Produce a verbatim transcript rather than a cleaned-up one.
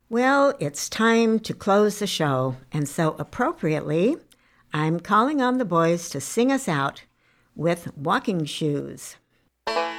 Well, it's time to close the show, and so appropriately, I'm calling on the boys to sing us out with Walking Shoes.